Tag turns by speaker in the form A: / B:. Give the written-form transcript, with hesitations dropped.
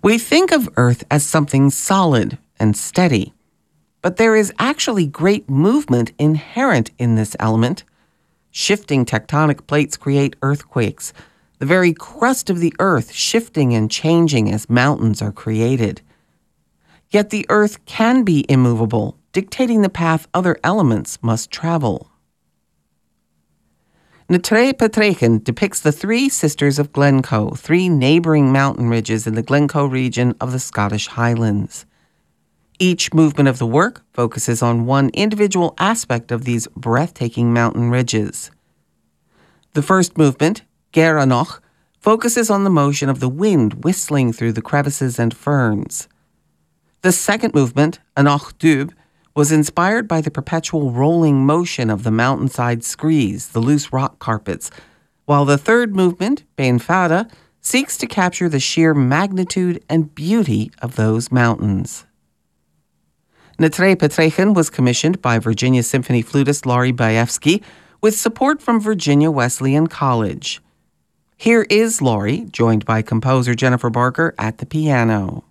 A: We think of Earth as something solid and steady, but there is actually great movement inherent in this element. Shifting tectonic plates create earthquakes, the very crust of the Earth shifting and changing as mountains are created. Yet the Earth can be immovable, dictating the path other elements must travel. Na Tre Petreichen depicts the three sisters of Glencoe, three neighboring mountain ridges in the Glencoe region of the Scottish Highlands. Each movement of the work focuses on one individual aspect of these breathtaking mountain ridges. The first movement, Geranach, focuses on the motion of the wind whistling through the crevices and ferns. The second movement, Anoch Dubh, was inspired by the perpetual rolling motion of the mountainside screes, the loose rock carpets, while the third movement, Bein Fada, seeks to capture the sheer magnitude and beauty of those mountains. Na Tre Petreichen was commissioned by Virginia Symphony flutist Laurie Bajewski with support from Virginia Wesleyan College. Here is Laurie, joined by composer Jennifer Barker at the piano.